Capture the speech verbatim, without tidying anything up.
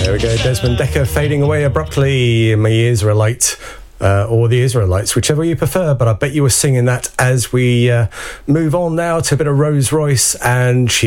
There we go, Desmond Dekker fading away abruptly. My Israelite, uh, or the Israelites, whichever you prefer, but I bet you were singing that as we uh, move on now to a bit of Rose Royce and she